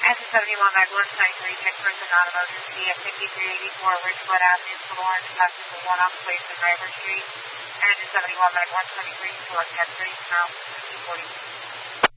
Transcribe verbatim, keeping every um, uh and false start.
S seventy-one Mag one twenty-three, check person non-emergency at fifty-three eighty-four Ridgewood Avenue, Florence, passenger one off place in River Street. And seventy-one Mag one twenty-three, select ten thirty, pound, fifty forty.